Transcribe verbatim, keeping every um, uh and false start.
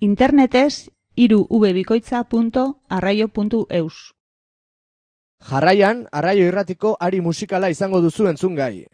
Internetez hiru v bikoitza punto arraio puntu eus. Jarraian, Arraio Irratiko ari musikala izango duzu entzungai.